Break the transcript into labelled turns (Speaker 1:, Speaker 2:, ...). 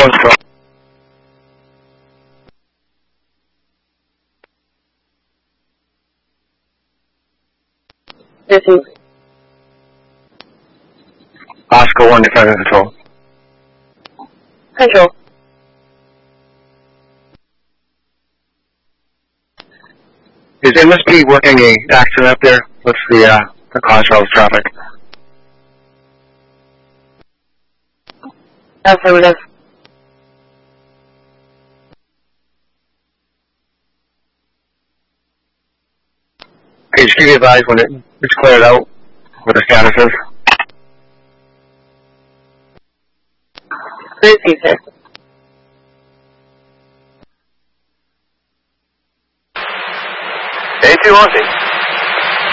Speaker 1: Control.
Speaker 2: Receive.
Speaker 1: Oscar 1 defending control.
Speaker 2: Control.
Speaker 1: Is MSP working a accident up there? What's the cause of traffic?
Speaker 2: Affirmative.
Speaker 1: Okay, just give me advice when it's cleared out, what the status is.
Speaker 2: Receive, sir.
Speaker 3: A2 Aussie.